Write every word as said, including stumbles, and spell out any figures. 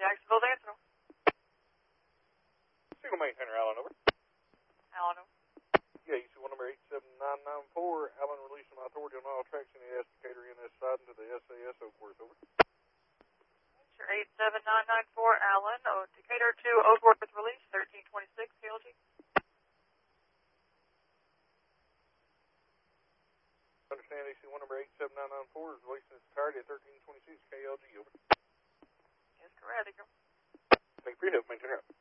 Jacksonville, Dancing. Signal maintainer, Allen, over. Allen, over. Yeah, you see one number eight seven nine nine four. Allen releasing my authority on all tracks in the Decatur N S side into the S A S Oakworth, over. Sure, eight seven nine nine four, Allen, oh, Decatur to Oakworth release, thirteen twenty-six, K L G. Understand, A C one number eight seven nine nine four is releasing its entirety at thirteen twenty-six, K L G, over. Yes, correct. Thank you for your help, maintainer.